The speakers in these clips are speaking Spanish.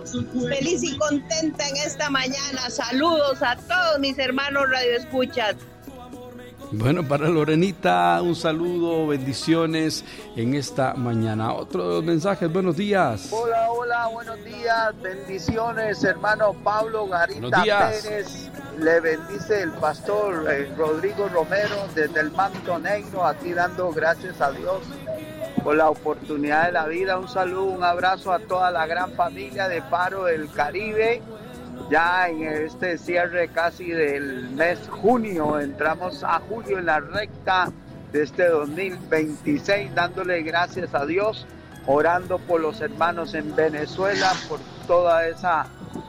feliz y contenta en esta mañana. Saludos a todos mis hermanos radioescuchas. Bueno, para Lorenita, un saludo, bendiciones en esta mañana. Otros mensajes, buenos días. Hola, buenos días, bendiciones, hermano Pablo Garita Pérez. Le bendice el pastor Rodrigo Romero desde el Manto Negro, aquí dando gracias a Dios por la oportunidad de la vida. Un saludo, un abrazo a toda la gran familia de Faro del Caribe. Ya en este cierre casi del mes junio, entramos a julio en la recta de este 2026, dándole gracias a Dios, orando por los hermanos en Venezuela, por toda esa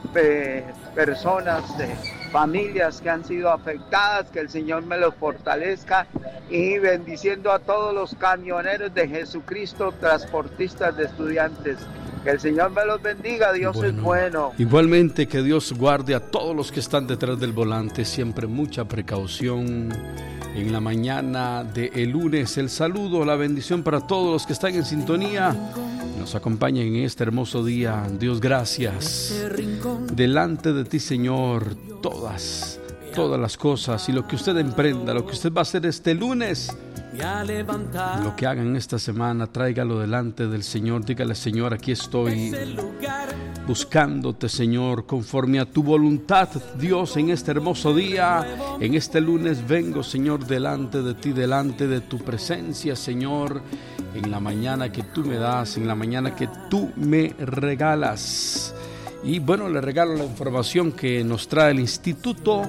personas, familias que han sido afectadas, que el Señor me los fortalezca, y bendiciendo a todos los camioneros de Jesucristo, transportistas de estudiantes. Que el Señor me los bendiga, Dios es bueno. Igualmente que Dios guarde a todos los que están detrás del volante, siempre mucha precaución. En la mañana del lunes, el saludo, la bendición para todos los que están en sintonía. Nos acompañan en este hermoso día. Dios, gracias. Delante de ti, Señor, todas las cosas y lo que usted emprenda, lo que usted va a hacer este lunes, lo que hagan esta semana, tráigalo delante del Señor. Dígale: Señor, aquí estoy buscándote, Señor, conforme a tu voluntad, Dios, en este hermoso día, en este lunes vengo, Señor, delante de ti, delante de tu presencia, Señor, en la mañana que tú me das, en la mañana que tú me regalas. Y bueno, le regalo la información que nos trae el Instituto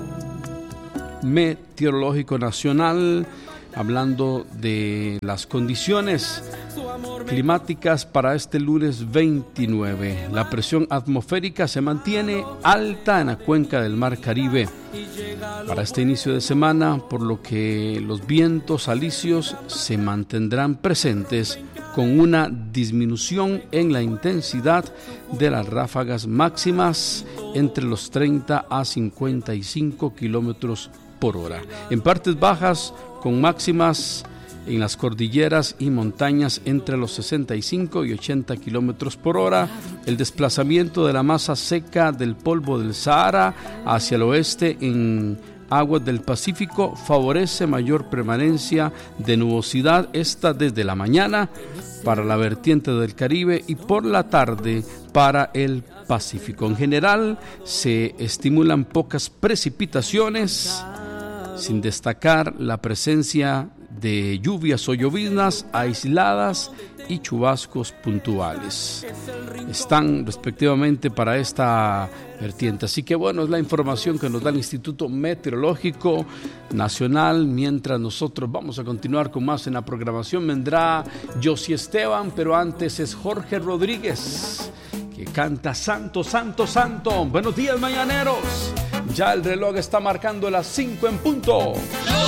Meteorológico Nacional, hablando de las condiciones climáticas para este lunes 29. La presión atmosférica se mantiene alta en la cuenca del Mar Caribe para este inicio de semana, por lo que los vientos alisios se mantendrán presentes con una disminución en la intensidad de las ráfagas máximas entre los 30 a 55 kilómetros por hora. En partes bajas, con máximas en las cordilleras y montañas entre los 65 y 80 kilómetros por hora. El desplazamiento de la masa seca del polvo del Sahara hacia el oeste en aguas del Pacífico favorece mayor permanencia de nubosidad, esta desde la mañana para la vertiente del Caribe y por la tarde para el Pacífico. En general se estimulan pocas precipitaciones, sin destacar la presencia de lluvias o lloviznas aisladas y chubascos puntuales. Están respectivamente para esta vertiente. Así que bueno, es la información que nos da el Instituto Meteorológico Nacional. Mientras nosotros vamos a continuar con más en la programación, vendrá Josie Esteban, pero antes es Jorge Rodríguez, que canta Santo, Santo, Santo. Buenos días, mañaneros. Ya el reloj está marcando las 5 en punto.